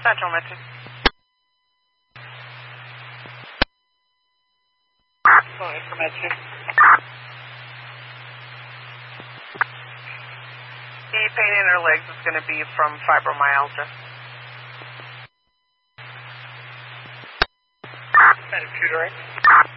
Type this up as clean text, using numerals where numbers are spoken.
Central Metro. Sorry for Metro. The pain in her legs is going to be from fibromyalgia. Center 2 direct.